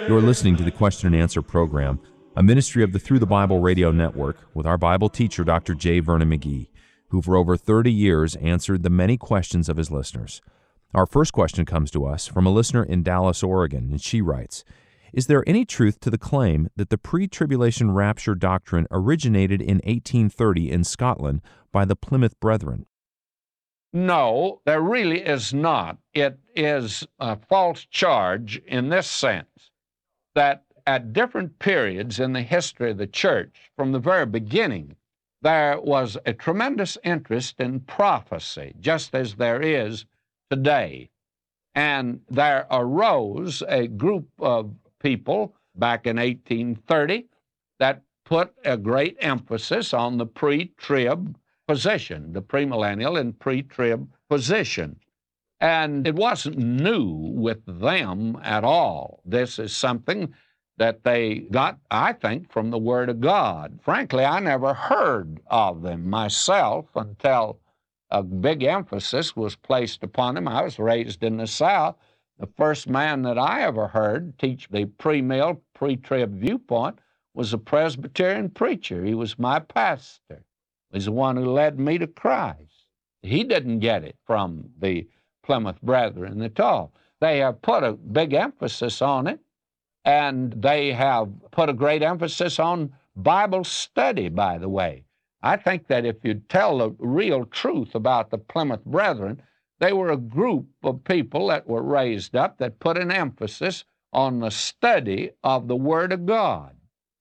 You're listening to the Question and Answer program, a ministry of the Through the Bible radio network, with our Bible teacher, Dr. J. Vernon McGee, who for over 30 years answered the many questions of his listeners. Our first question comes to us from a listener in Dallas, Oregon, and she writes, "Is there any truth to the claim that the pre-tribulation rapture doctrine originated in 1830 in Scotland by the Plymouth Brethren?" No, there really is not. It is a false charge in this sense, that at different periods in the history of the church, from the very beginning, there was a tremendous interest in prophecy, just as there is today. And there arose a group of people back in 1830 that put a great emphasis on the pre-trib position, the premillennial and pre-trib position. And it wasn't new with them at all. This is something that they got, I think, from the Word of God. Frankly, I never heard of them myself until a big emphasis was placed upon them. I was raised in the South. The first man that I ever heard teach the premill, pre-trib viewpoint was a Presbyterian preacher. He was my pastor. He's the one who led me to Christ. He didn't get it from the Plymouth Brethren at all. They have put a big emphasis on it, and they have put a great emphasis on Bible study, by the way. I think that if you tell the real truth about the Plymouth Brethren, they were a group of people that were raised up that put an emphasis on the study of the Word of God.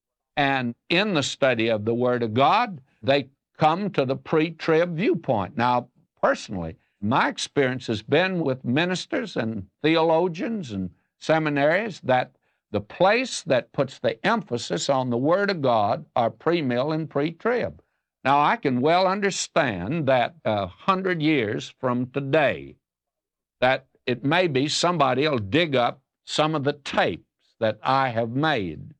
And in the study of the Word of God, they come to the pre-trib viewpoint. Now, personally, my experience has been with ministers and theologians and seminaries that the place that puts the emphasis on the Word of God are premill and pre-trib. Now, I can well understand that 100 years from today, that it may be somebody will dig up some of the tapes that I have made,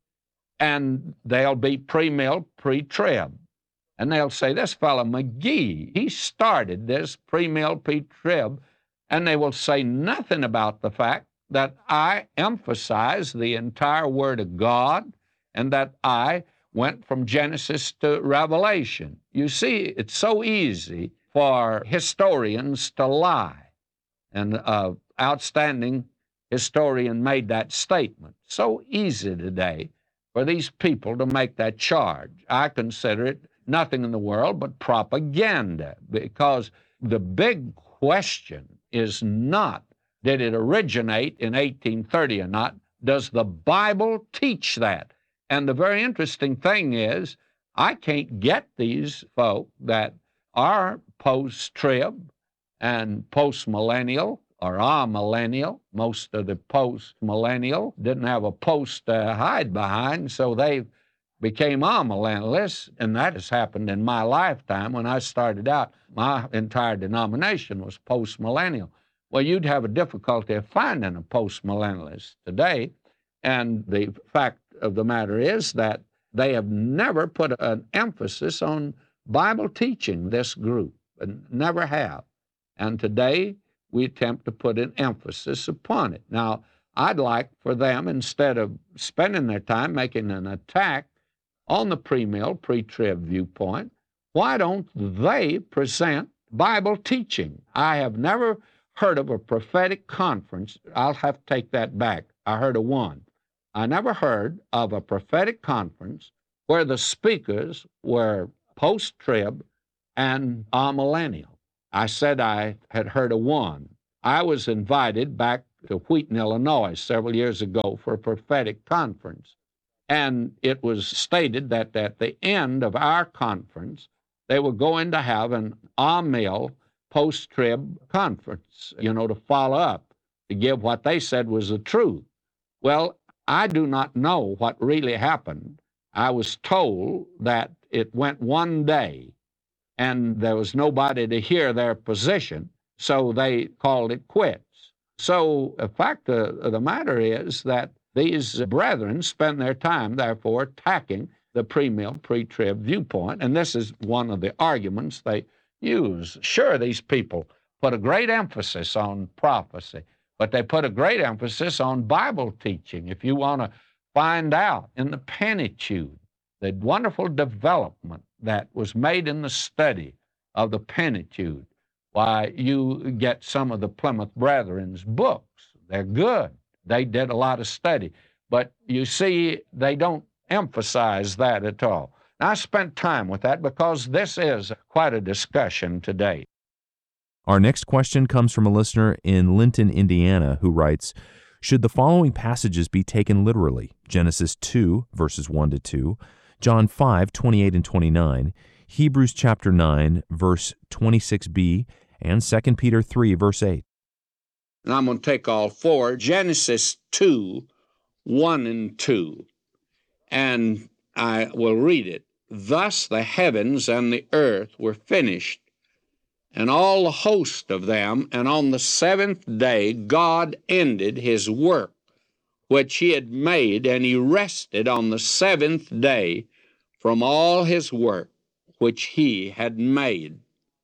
and they'll be premill, pre-trib. And they'll say, this fellow McGee, he started this premill, pre-trib, and they will say nothing about the fact that I emphasize the entire Word of God and that I went from Genesis to Revelation. You see, it's so easy for historians to lie. And an outstanding historian made that statement. So easy today for these people to make that charge. I consider it nothing in the world but propaganda, because the big question is not, did it originate in 1830 or not? Does the Bible teach that? And the very interesting thing is, I can't get these folk that are post-trib and post-millennial or amillennial. Most of the post-millennial didn't have a post to hide behind, so they became amillennialists, and that has happened in my lifetime. When I started out, my entire denomination was post-millennial. Well, you'd have a difficulty of finding a post-millennialist today, and the fact of the matter is that they have never put an emphasis on Bible teaching, this group, and never have. And today, we attempt to put an emphasis upon it. Now, I'd like for them, instead of spending their time making an attack on the premill, pre-trib viewpoint, why don't they present Bible teaching? I have never heard of a prophetic conference. I'll have to take that back. I heard of one. I never heard of a prophetic conference where the speakers were post-trib and amillennial. I said I had heard of one. I was invited back to Wheaton, Illinois, several years ago for a prophetic conference. And it was stated that at the end of our conference, they were going to have an amil post-trib conference, to follow up, to give what they said was the truth. Well, I do not know what really happened. I was told that it went one day, and there was nobody to hear their position, so they called it quits. So the fact of the matter is that these brethren spend their time, therefore, attacking the premill, pre-trib viewpoint, and this is one of the arguments they use. Sure, these people put a great emphasis on prophecy, But they put a great emphasis on Bible teaching. If you want to find out in the Pentateuch, the wonderful development that was made in the study of the Pentateuch, why, you get some of the Plymouth Brethren's books. They're good. They did a lot of study. But you see, they don't emphasize that at all. And I spent time with that because this is quite a discussion today. Our next question comes from a listener in Linton, Indiana, who writes, should the following passages be taken literally? Genesis 2, verses 1 to 2, John 5, 28 and 29, Hebrews chapter 9, verse 26b, and 2 Peter 3, verse 8. And I'm going to take all four. Genesis 2, 1 and 2. And I will read it. Thus the heavens and the earth were finished, and all the host of them, and on the seventh day God ended his work which he had made, and he rested on the seventh day from all his work which he had made.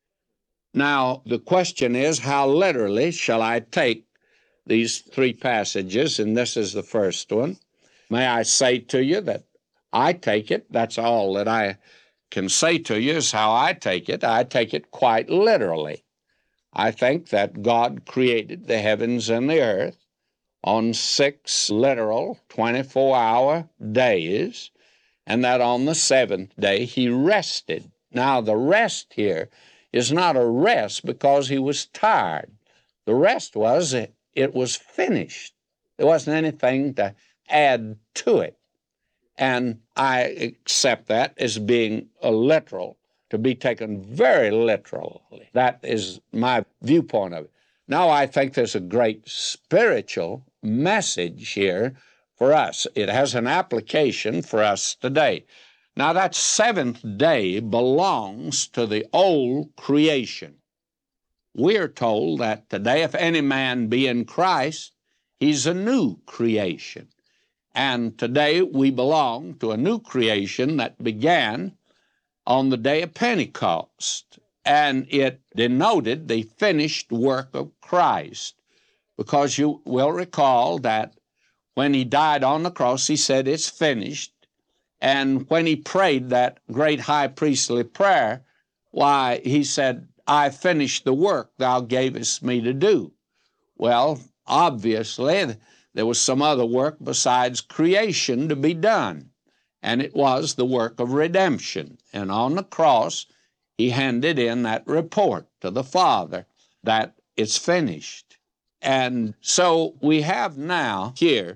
Now, the question is, how literally shall I take these three passages? And this is the first one. May I say to you that I take it, that's all that I can say to you is how I take it. I take it quite literally. I think that God created the heavens and the earth on 6 literal 24-hour days, and that on the seventh day he rested. Now, the rest here is not a rest because he was tired. The rest was it was finished. There wasn't anything to add to it. And I accept that as being a literal, to be taken very literally. That is my viewpoint of it. Now, I think there's a great spiritual message here for us. It has an application for us today. Now, that seventh day belongs to the old creation. We are told that today, if any man be in Christ, he's a new creation. And today we belong to a new creation that began on the day of Pentecost, and it denoted the finished work of Christ, because you will recall that when he died on the cross, he said, it's finished. And when he prayed that great high priestly prayer, why, he said, I finished the work thou gavest me to do. Well, obviously, there was some other work besides creation to be done, and it was the work of redemption. And on the cross, he handed in that report to the Father that it's finished. And so we have now here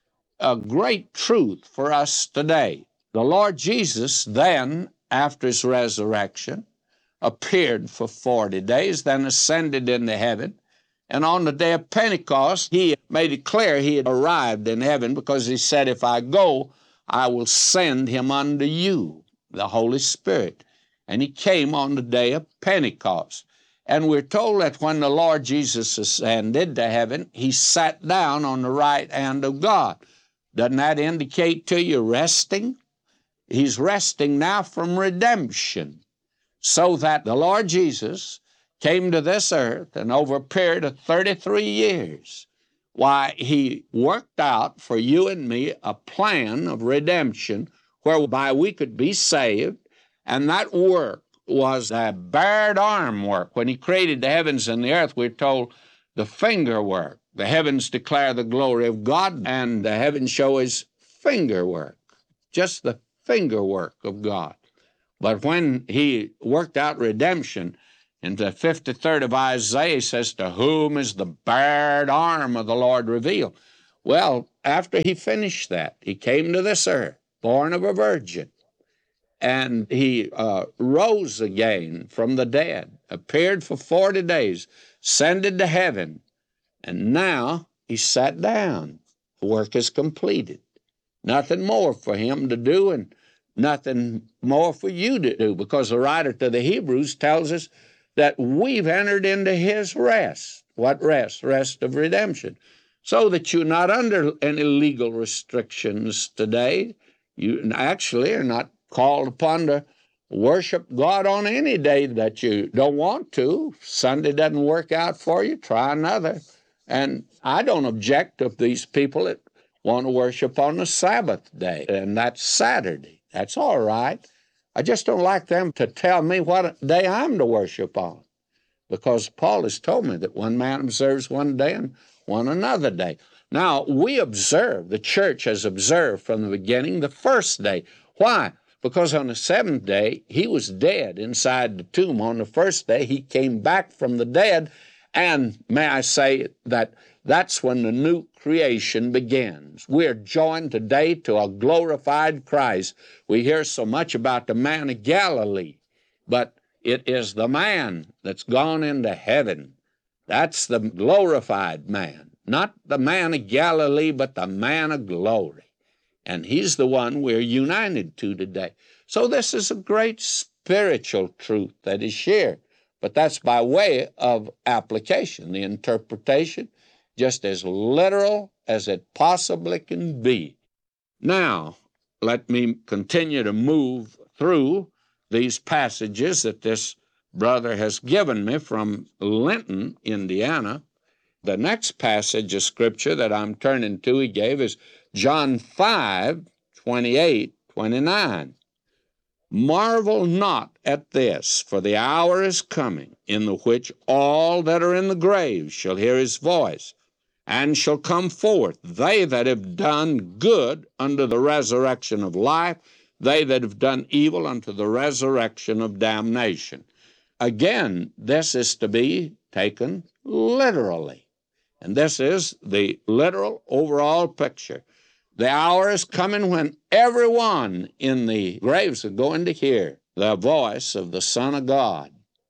a great truth for us today. The Lord Jesus then, after his resurrection, appeared for 40 days, then ascended into heaven. And on the day of Pentecost, he made it clear he had arrived in heaven, because he said, if I go, I will send him unto you, the Holy Spirit. And he came on the day of Pentecost. And we're told that when the Lord Jesus ascended to heaven, he sat down on the right hand of God. Doesn't that indicate to you resting? He's resting now from redemption, so that the Lord Jesus came to this earth, and over a period of 33 years, why, he worked out for you and me a plan of redemption whereby we could be saved, and that work was a bared arm work. When he created the heavens and the earth, we're told the finger work. The heavens declare the glory of God, and the heavens show his finger work, just the finger work of God. But when he worked out redemption, in the 53rd of Isaiah says, to whom is the bared arm of the Lord revealed? Well, after he finished that, he came to this earth, born of a virgin, and he rose again from the dead, appeared for 40 days, ascended to heaven, and now he sat down. The work is completed. Nothing more for him to do, and nothing more for you to do, because the writer to the Hebrews tells us that we've entered into his rest. What rest? Rest of redemption. So that you're not under any legal restrictions today. You actually are not called upon to worship God on any day that you don't want to. If Sunday doesn't work out for you, try another. And I don't object to these people that want to worship on the Sabbath day, and that's Saturday. That's all right. I just don't like them to tell me what day I'm to worship on, because Paul has told me that one man observes one day and one another day. Now, we observe, the church has observed from the beginning the first day. Why? Because on the seventh day, he was dead inside the tomb. On the first day, he came back from the dead, and may I say that that's when the new creation begins. We're joined today to a glorified Christ. We hear so much about the man of Galilee, but it is the man that's gone into heaven. That's the glorified man, not the man of Galilee, but the man of glory. And he's the one we're united to today. So this is a great spiritual truth that is shared, but that's by way of application, the interpretation, just as literal as it possibly can be. Now, let me continue to move through these passages that this brother has given me from Linton, Indiana. The next passage of Scripture that I'm turning to he gave is John 5:28-29. Marvel not at this, for the hour is coming, in the which all that are in the grave shall hear his voice, and shall come forth, they that have done good unto the resurrection of life, they that have done evil unto the resurrection of damnation. Again, this is to be taken literally. And this is the literal overall picture. The hour is coming when everyone in the graves are going to hear the voice of the Son of God.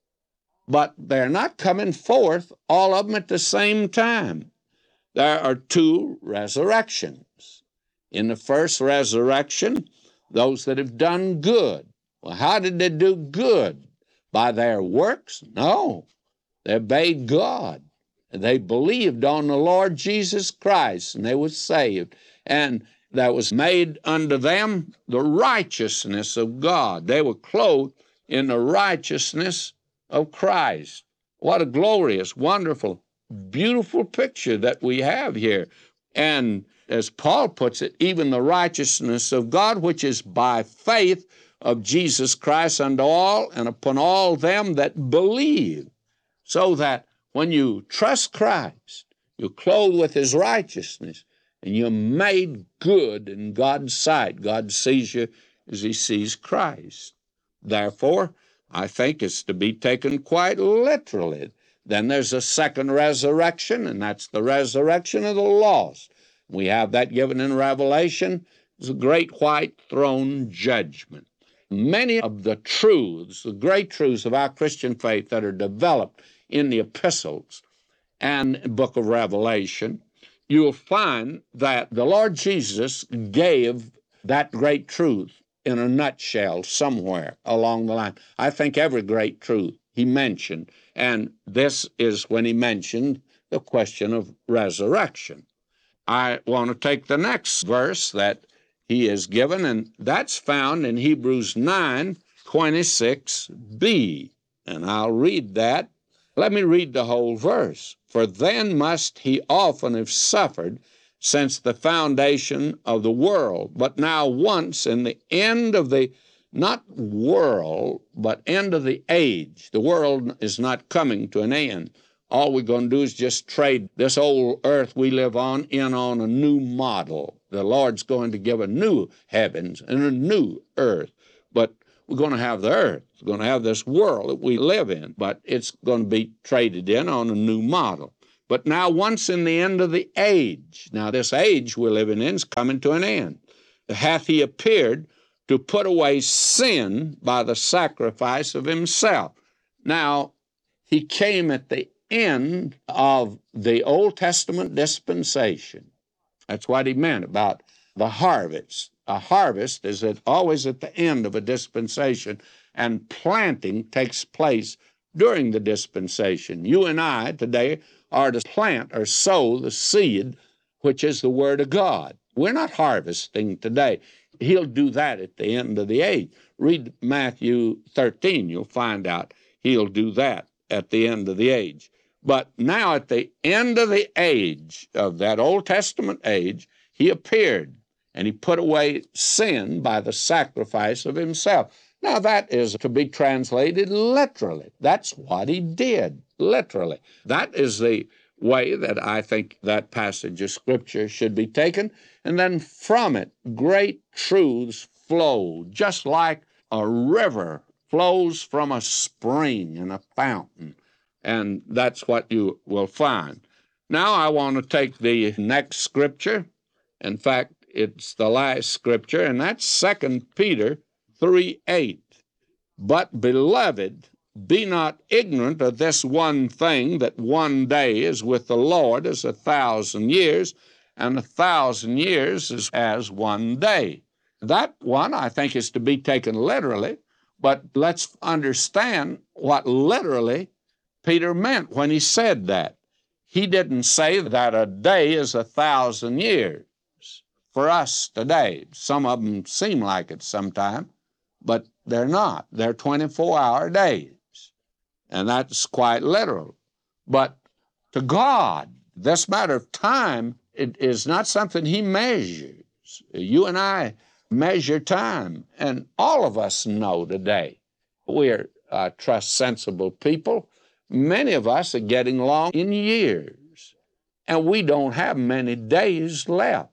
But they're not coming forth, all of them at the same time. There are two resurrections. In the first resurrection, those that have done good. Well, how did they do good? By their works? No. They obeyed God. They believed on the Lord Jesus Christ, and they were saved. And that was made unto them the righteousness of God. They were clothed in the righteousness of Christ. What a glorious, wonderful, beautiful picture that we have here. And as Paul puts it, even the righteousness of God, which is by faith of Jesus Christ unto all and upon all them that believe. So that when you trust Christ, you're clothed with his righteousness, and you're made good in God's sight. God sees you as he sees Christ. Therefore, I think it's to be taken quite literally. Then there's a second resurrection, and that's the resurrection of the lost. We have that given in Revelation. It's a great white throne judgment. Many of the truths, the great truths of our Christian faith that are developed in the epistles and book of Revelation, you'll find that the Lord Jesus gave that great truth in a nutshell somewhere along the line. I think every great truth he mentioned, and this is when he mentioned the question of resurrection. I want to take the next verse that he has given, and that's found in Hebrews 9:26b, and I'll read that. Let me read the whole verse. For then must he often have suffered since the foundation of the world, but now once in the end of the, not world, but end of the age. The world is not coming to an end. All we're going to do is just trade this old earth we live on in on a new model. The Lord's going to give a new heavens and a new earth, but we're going to have the earth. We're going to have this world that we live in, but it's going to be traded in on a new model. But now once in the end of the age, now this age we're living in is coming to an end, hath he appeared to put away sin by the sacrifice of himself. Now, he came at the end of the Old Testament dispensation. That's what he meant about the harvest. A harvest is always at the end of a dispensation, and planting takes place during the dispensation. You and I today are to plant or sow the seed, which is the Word of God. We're not harvesting today. He'll do that at the end of the age. Read Matthew 13. You'll find out he'll do that at the end of the age. But now at the end of the age, of that Old Testament age, he appeared, and he put away sin by the sacrifice of himself. Now that is to be translated literally. That's what he did, literally. That is the way that I think that passage of Scripture should be taken, and then from it, great truths flow, just like a river flows from a spring and a fountain, and that's what you will find. Now I want to take the next Scripture. In fact, it's the last Scripture, and that's 2 Peter 3:8. But, beloved, be not ignorant of this one thing, that one day is with the Lord as 1,000 years, and 1,000 years is as one day. That one, I think, is to be taken literally, but let's understand what literally Peter meant when he said that. He didn't say that a day is 1,000 years for us today. Some of them seem like it sometime, but they're not. They're 24-hour days, and that's quite literal. But to God, this matter of time, it is not something he measures. You and I measure time, and all of us know today we're trust-sensible people. Many of us are getting along in years, and we don't have many days left.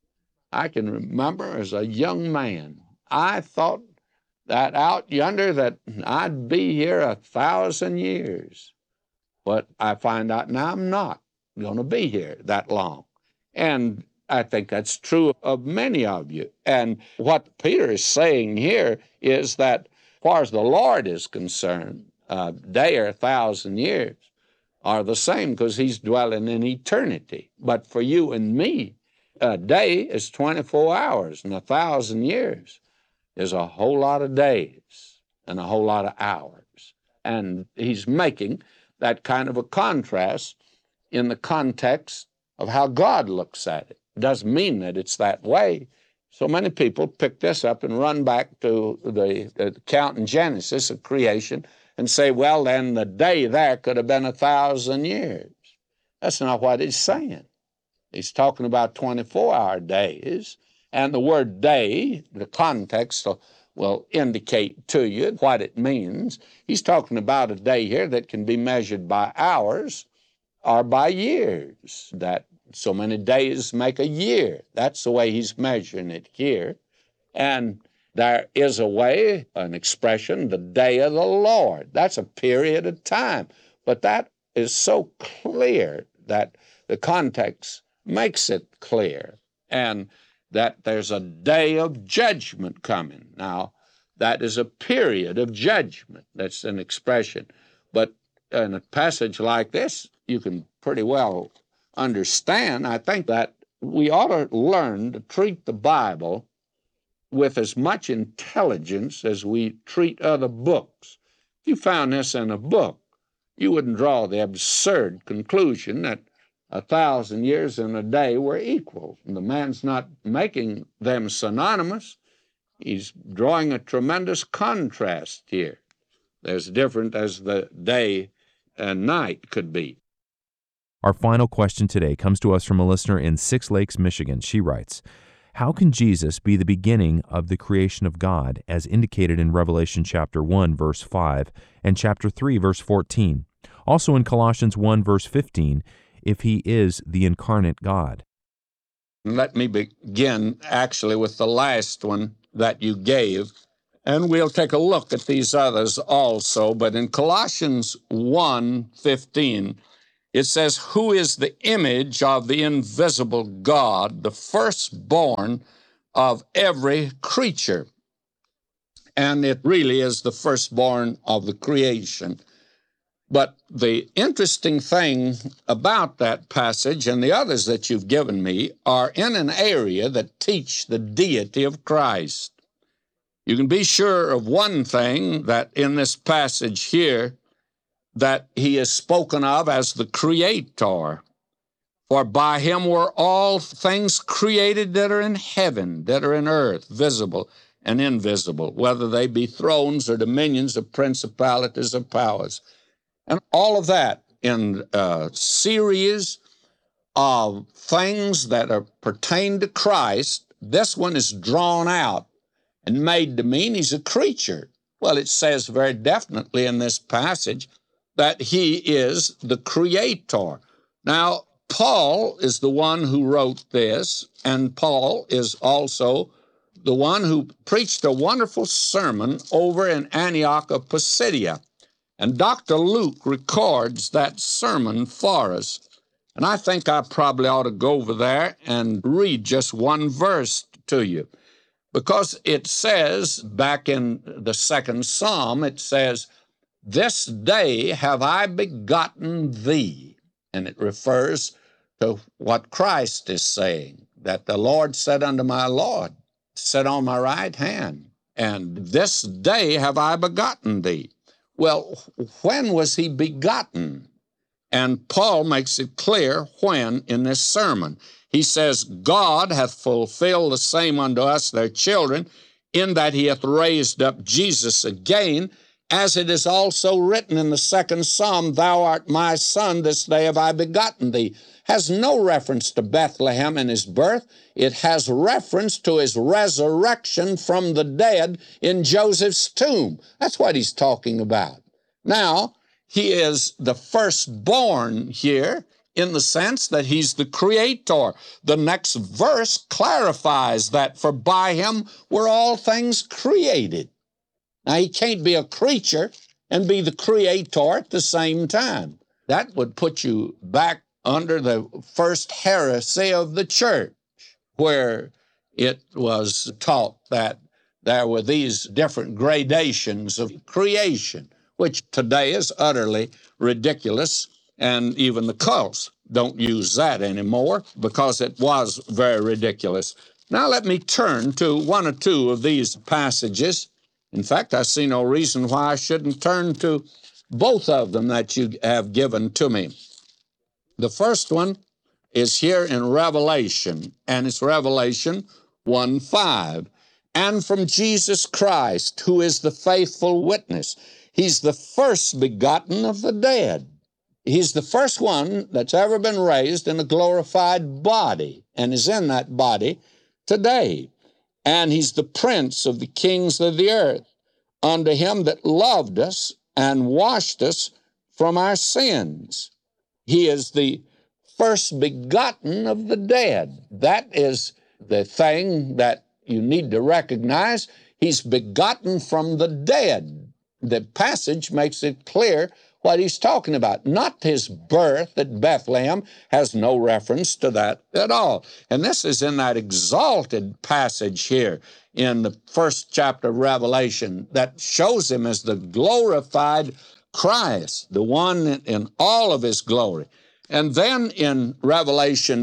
I can remember as a young man, I thought that out yonder that I'd be here 1,000 years. But I find out now I'm not going to be here that long. And I think that's true of many of you. And what Peter is saying here is that as far as the Lord is concerned, a day or 1,000 years are the same because he's dwelling in eternity. But for you and me, a day is 24 hours, and 1,000 years is a whole lot of days and a whole lot of hours. And he's making that kind of a contrast in the context of how God looks at it. It doesn't mean that it's that way. So many people pick this up and run back to the account in Genesis of creation and say, well, then the day there could have been 1,000 years. That's not what he's saying. He's talking about 24-hour days. And the word day, the context will indicate to you what it means. He's talking about a day here that can be measured by hours or by years, that so many days make a year. That's the way he's measuring it here. And there is a way, an expression, the day of the Lord. That's a period of time. But that is so clear that the context makes it clear. And that there's a day of judgment coming. Now, that is a period of judgment. That's an expression. But in a passage like this, you can pretty well understand, I think, that we ought to learn to treat the Bible with as much intelligence as we treat other books. If you found this in a book, you wouldn't draw the absurd conclusion that 1,000 years and a day were equal. And the man's not making them synonymous. He's drawing a tremendous contrast here. There's different as the day and night could be. Our final question today comes to us from a listener in Six Lakes, Michigan. She writes, how can Jesus be the beginning of the creation of God as indicated in Revelation chapter 1, verse 5, and chapter 3, verse 14? Also in Colossians 1, verse 15, if he is the incarnate God. Let me begin actually with the last one that you gave, and we'll take a look at these others also. But in Colossians 1:15, it says, who is the image of the invisible God, the firstborn of every creature. And it really is the firstborn of the creation. But the interesting thing about that passage and the others that you've given me are in an area that teach the deity of Christ. You can be sure of one thing, that in this passage here, that he is spoken of as the Creator. For by him were all things created that are in heaven, that are in earth, visible and invisible, whether they be thrones or dominions or principalities or powers. And all of that in a series of things that pertain to Christ, this one is drawn out and made to mean he's a creature. Well, it says very definitely in this passage that he is the creator. Now, Paul is the one who wrote this, and Paul is also the one who preached a wonderful sermon over in Antioch of Pisidia. And Dr. Luke records that sermon for us. And I think I probably ought to go over there and read just one verse to you. Because it says, back in the second Psalm, it says, "This day have I begotten thee." And it refers to what Christ is saying, that the Lord said unto my Lord, "Sit on my right hand, and this day have I begotten thee." Well, when was he begotten? And Paul makes it clear when in this sermon. He says, "God hath fulfilled the same unto us, their children, in that he hath raised up Jesus again, as it is also written in the second Psalm, Thou art my son, this day have I begotten thee." Has no reference to Bethlehem and his birth. It has reference to his resurrection from the dead in Joseph's tomb. That's what he's talking about. Now, he is the firstborn here in the sense that he's the creator. The next verse clarifies that, for by him were all things created. Now, he can't be a creature and be the creator at the same time. That would put you back under the first heresy of the church, where it was taught that there were these different gradations of creation, which today is utterly ridiculous, and even the cults don't use that anymore because it was very ridiculous. Now let me turn to one or two of these passages. In fact, I see no reason why I shouldn't turn to both of them that you have given to me. The first one is here in Revelation, and it's Revelation 1:5. "And from Jesus Christ, who is the faithful witness." He's the first begotten of the dead. He's the first one that's ever been raised in a glorified body and is in that body today. "And he's the prince of the kings of the earth, unto him that loved us and washed us from our sins." He is the first begotten of the dead. That is the thing that you need to recognize. He's begotten from the dead. The passage makes it clear what he's talking about. Not his birth at Bethlehem has no reference to that at all. And this is in that exalted passage here in the first chapter of Revelation that shows him as the glorified Christ, the one in all of his glory. And then in Revelation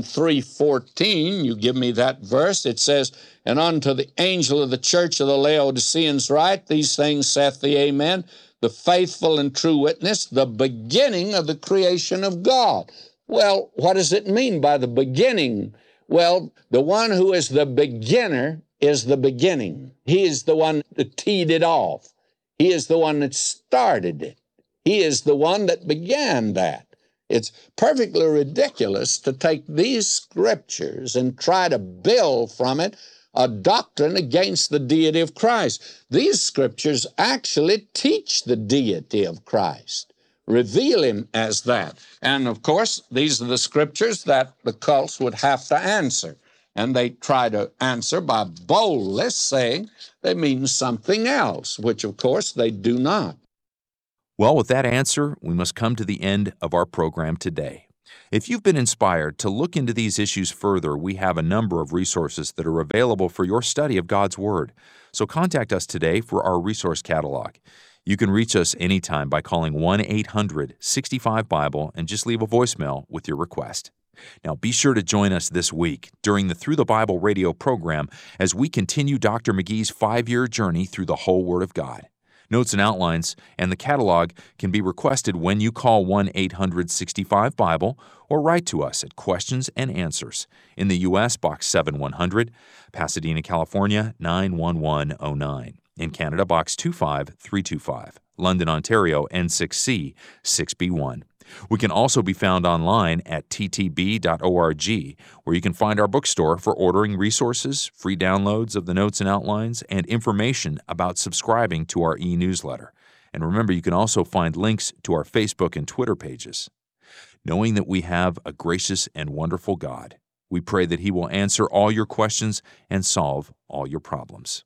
3:14, you give me that verse, it says, "And unto the angel of the church of the Laodiceans write, These things saith the Amen, the faithful and true witness, the beginning of the creation of God." Well, what does it mean by the beginning? Well, the one who is the beginner is the beginning. He is the one that teed it off. He is the one that started it. He is the one that began that. It's perfectly ridiculous to take these scriptures and try to build from it a doctrine against the deity of Christ. These scriptures actually teach the deity of Christ, reveal him as that. And of course, these are the scriptures that the cults would have to answer. And they try to answer by boldly saying they mean something else, which of course they do not. Well, with that answer, we must come to the end of our program today. If you've been inspired to look into these issues further, we have a number of resources that are available for your study of God's Word. So contact us today for our resource catalog. You can reach us anytime by calling 1-800-65-BIBLE and just leave a voicemail with your request. Now, be sure to join us this week during the Through the Bible radio program as we continue Dr. McGee's 5-year journey through the whole Word of God. Notes and outlines and the catalog can be requested when you call 1-800-65-BIBLE or write to us at Questions and Answers in the U.S. Box 7100, Pasadena, California 91109. In Canada, Box 25325, London, Ontario N6C 6B1. We can also be found online at ttb.org, where you can find our bookstore for ordering resources, free downloads of the notes and outlines, and information about subscribing to our e-newsletter. And remember, you can also find links to our Facebook and Twitter pages. Knowing that we have a gracious and wonderful God, we pray that He will answer all your questions and solve all your problems.